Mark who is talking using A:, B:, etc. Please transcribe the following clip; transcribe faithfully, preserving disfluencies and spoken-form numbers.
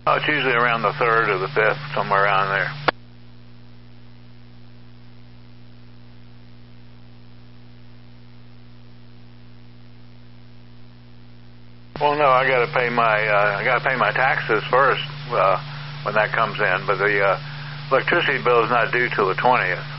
A: Oh, it's usually around the third or the fifth, somewhere around there. Well, no, I got to pay my uh, I got to pay my taxes first uh, when that comes in, but the uh, electricity bill is not due till the twentieth.